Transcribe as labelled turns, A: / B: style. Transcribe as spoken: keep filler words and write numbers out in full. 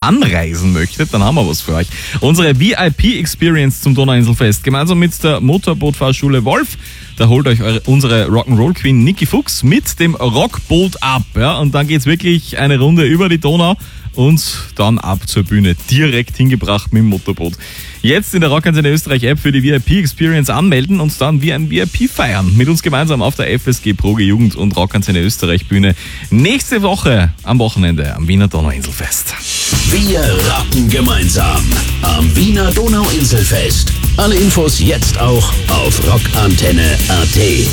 A: anreisen möchtet, dann haben wir was für euch. Unsere V I P-Experience zum Donauinselfest, gemeinsam mit der Motorbootfahrschule Wolf. Da holt euch eure, unsere Rock'n'Roll Queen Niki Fuchs mit dem Rockboot ab. Ja? Und dann geht's wirklich eine Runde über die Donau und dann ab zur Bühne. Direkt hingebracht mit dem Motorboot. Jetzt in der Rockantenne Österreich App für die V I P-Experience anmelden und dann wie ein V I P feiern. Mit uns gemeinsam auf der F S G Proge Jugend und Rockantenne Österreich Bühne. Nächste Woche am Wochenende am Wiener Donauinselfest.
B: Wir rocken gemeinsam am Wiener Donauinselfest. Alle Infos jetzt auch auf rockantenne punkt at.